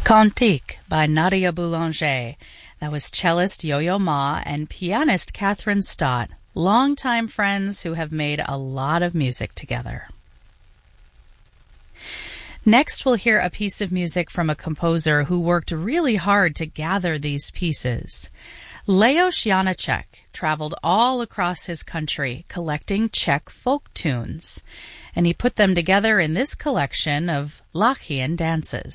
Cantique by Nadia Boulanger. That was cellist Yo-Yo Ma and pianist Catherine Stott, longtime friends who have made a lot of music together. Next, we'll hear a piece of music from a composer who worked really hard to gather these pieces. Leos Janáček traveled all across his country collecting Czech folk tunes, and he put them together in this collection of Lachian dances.